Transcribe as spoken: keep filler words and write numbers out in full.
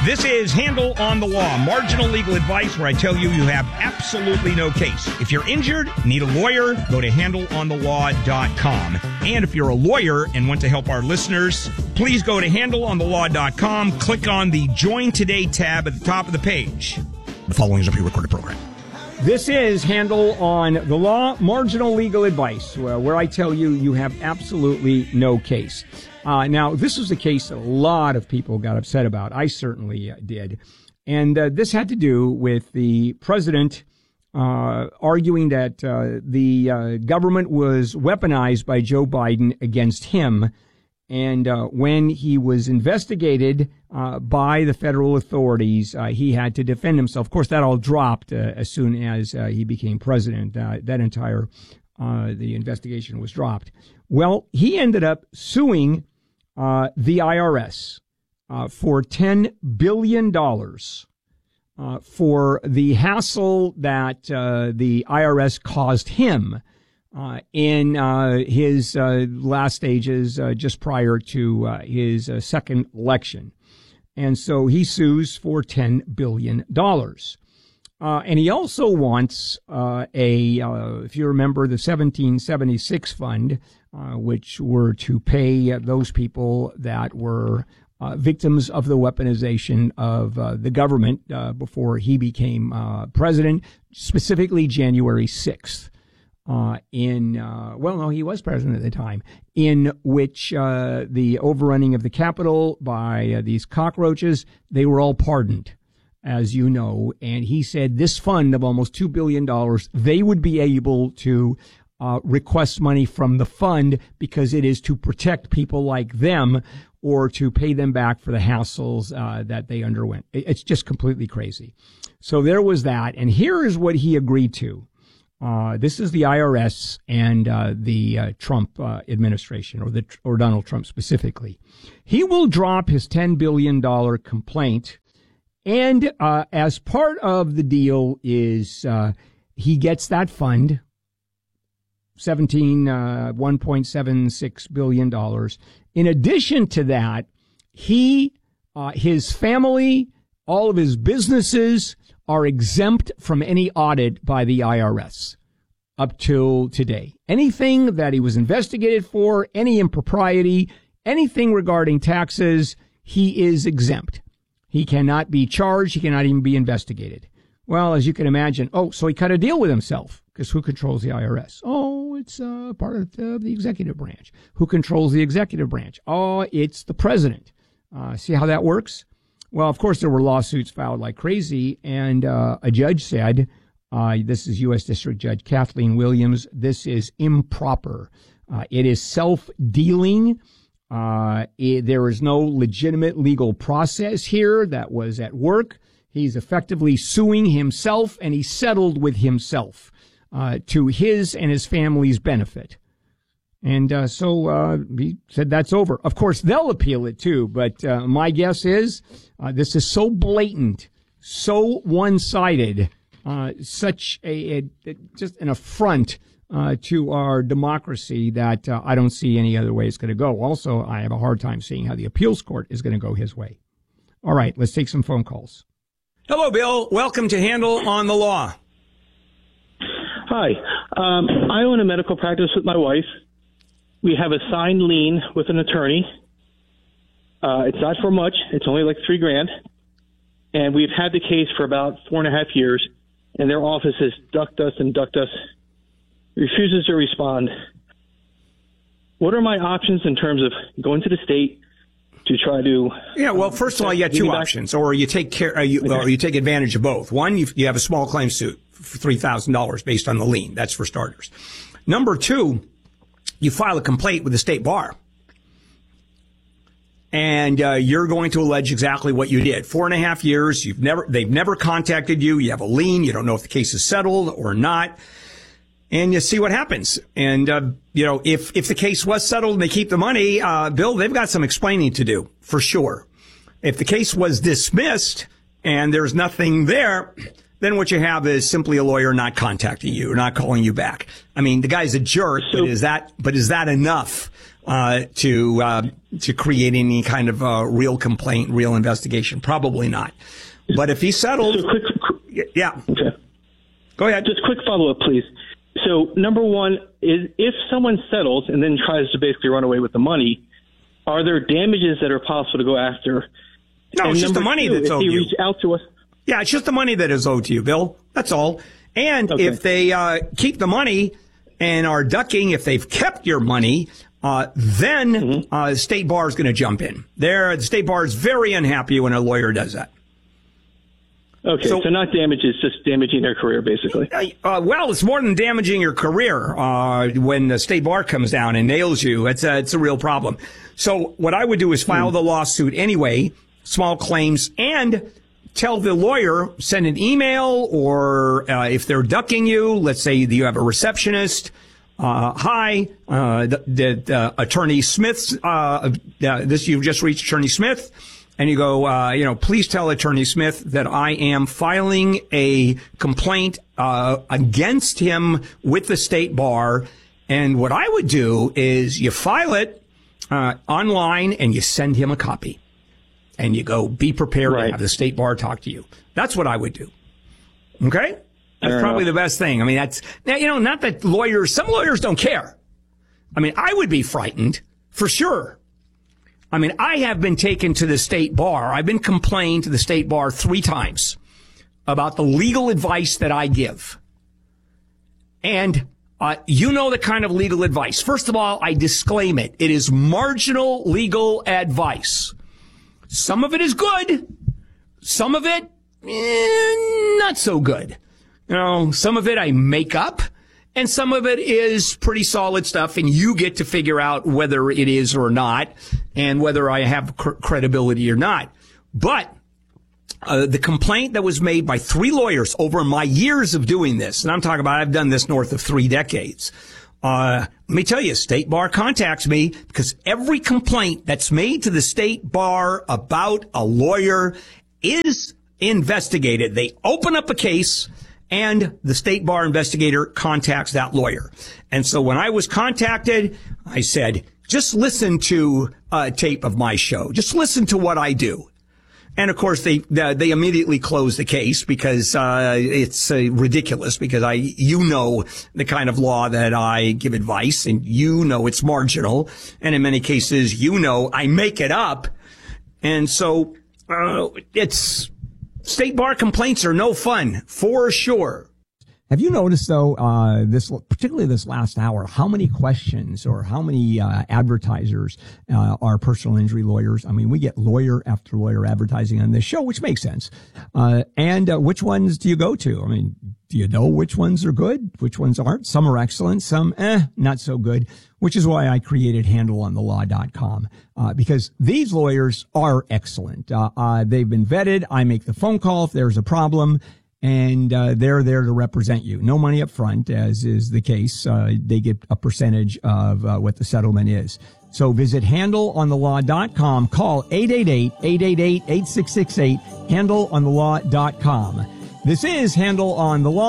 This is Handle on the Law, marginal legal advice where I tell you you have absolutely no case. If you're injured, need a lawyer, go to handle on the law dot com. And if you're a lawyer and want to help our listeners, please go to handle on the law dot com, click on the Join Today tab at the top of the page. The following is a pre-recorded program. This is Handle on the Law, marginal legal advice, where, where I tell you you have absolutely no case. Uh, now, this was a case that a lot of people got upset about. I certainly uh, did. And uh, this had to do with the president uh, arguing that uh, the uh, government was weaponized by Joe Biden against him. And uh, when he was investigated uh, by the federal authorities, uh, he had to defend himself. Of course, that all dropped uh, as soon as uh, he became president. Uh, that entire uh, the investigation was dropped. Well, he ended up suing uh, the I R S uh, for ten billion dollars uh, for the hassle that uh, the I R S caused him Uh, in uh, his uh, last stages uh, just prior to uh, his uh, second election. And so he sues for ten billion dollars. Uh, and he also wants uh, a, uh, if you remember, the seventeen seventy-six fund, uh, which were to pay uh, those people that were uh, victims of the weaponization of uh, the government uh, before he became uh, president, specifically January sixth. Uh, in, uh, well, no, he was president at the time, in which, uh, the overrunning of the Capitol by uh, these cockroaches, they were all pardoned, as you know. And he said this fund of almost two billion dollars, they would be able to, uh, request money from the fund because it is to protect people like them or to pay them back for the hassles, uh, that they underwent. It's just completely crazy. So there was that. And here is what he agreed to. Uh, this is the I R S and uh, the uh, Trump uh, administration, or the or Donald Trump specifically. He will drop his ten billion dollars complaint, and uh, as part of the deal is uh, he gets that fund, seventeen uh, one point seven six billion dollars. In addition to that, he uh, his family, all of his businesses are exempt from any audit by the I R S up till today. Anything that he was investigated for, any impropriety, anything regarding taxes, he is exempt. He cannot be charged. He cannot even be investigated. Well, as you can imagine, oh, so he cut a deal with himself, because who controls the I R S? Oh, it's uh, part of the, the executive branch. Who controls the executive branch? Oh, it's the president. Uh, see how that works? Well, of course, there were lawsuits filed like crazy, and uh, a judge said, uh, this is U S District Judge Kathleen Williams, this is improper. Uh, it is self-dealing. Uh, it, there is no legitimate legal process here that was at work. He's effectively suing himself, and he settled with himself uh, to his and his family's benefit. And uh, so uh, he said that's over. Of course, they'll appeal it, too. But uh, my guess is uh, this is so blatant, so one-sided, uh, such a, a just an affront uh, to our democracy that uh, I don't see any other way it's going to go. Also, I have a hard time seeing how the appeals court is going to go his way. All right, let's take some phone calls. Hello, Bill. Welcome to Handle on the Law. Hi. Um, I own a medical practice with my wife. We have a signed lien with an attorney. Uh, it's not for much. It's only like three grand. And we've had the case for about four and a half years, and their office has ducked us and ducked us, refuses to respond. What are my options in terms of going to the state to try to... Yeah, well, first of all, you got two options, or you take care, uh, you, okay. or you take advantage of both. One, you, you have a small claim suit for three thousand dollars based on the lien. That's for starters. Number two, you file a complaint with the state bar, and uh, you're going to allege exactly what you did. Four and a half years, you've never, they've never contacted you. You have a lien. You don't know if the case is settled or not, and you see what happens. And uh, you know, if if the case was settled and they keep the money, uh, Bill, they've got some explaining to do for sure. If the case was dismissed and there's nothing there, then what you have is simply a lawyer not contacting you, not calling you back. I mean, the guy's a jerk, so, but is that, but is that enough? uh, to uh, to create any kind of uh, real complaint, real investigation. Probably not. But if he settled, so quick, quick, yeah. Okay. Go ahead. Just quick follow up, please. So number one is if someone settles and then tries to basically run away with the money, are there damages that are possible to go after? No, and it's just the number money two, that's if owed he you. reach out to us. Yeah, it's just the money that is owed to you, Bill. That's all. And Okay. if they uh, keep the money and are ducking, if they've kept your money, uh, then Mm-hmm. uh, the state bar is going to jump in. There, the state bar is very unhappy when a lawyer does that. Okay, So- so, not damages, just damaging their career, basically. Uh, well, it's more than damaging your career uh, when the state bar comes down and nails you. It's a, it's a real problem. So what I would do is file the lawsuit anyway, small claims, and tell the lawyer, send an email, or uh, if they're ducking you, let's say you have a receptionist. Uh, hi, uh, the, the uh, Attorney Smith's, uh, uh, this, you've just reached Attorney Smith. And you go, uh, you know, please tell Attorney Smith that I am filing a complaint uh, against him with the state bar. And what I would do is you file it uh, online and you send him a copy. And you go, be prepared Right. to have the state bar talk to you. That's what I would do. Okay? That's Fair probably enough. the best thing. I mean, that's, now, you know, not that lawyers, some lawyers don't care. I mean, I would be frightened for sure. I mean, I have been taken to the state bar. I've been complained to the state bar three times about the legal advice that I give. And uh, you know the kind of legal advice. First of all, I disclaim it. It is marginal legal advice. Some of it is good. Some of it, eh, not so good. You know, some of it I make up. And some of it is pretty solid stuff, and you get to figure out whether it is or not, and whether I have cr- credibility or not. But uh, the complaint that was made by three lawyers over my years of doing this, and I'm talking about I've done this north of three decades. Uh, let me tell you, State Bar contacts me because every complaint that's made to the State Bar about a lawyer is investigated. They open up a case, and the state bar investigator contacts that lawyer. And so when I was contacted, I said, just listen to a tape of my show. Just listen to what I do. And of course, they they immediately closed the case because uh it's uh, ridiculous because I you know the kind of law that I give advice, and you know it's marginal, and in many cases you know I make it up. And so uh it's state bar complaints are no fun, for sure. Have you noticed, though, uh, this, particularly this last hour, how many questions or how many uh, advertisers uh, are personal injury lawyers? I mean, we get lawyer after lawyer advertising on this show, which makes sense. Uh, and uh, which ones do you go to? I mean, do you know which ones are good, which ones aren't? Some are excellent, some, eh, not so good, which is why I created handle on the law dot com, uh, because these lawyers are excellent. Uh, uh, they've been vetted. I make the phone call if there's a problem. And uh, they're there to represent you. No money up front, as is the case. Uh, they get a percentage of uh, what the settlement is. So visit handle on the law dot com. Call eight eight eight, eight eight eight, eight six six eight, handle on the law dot com. This is Handle on the Law.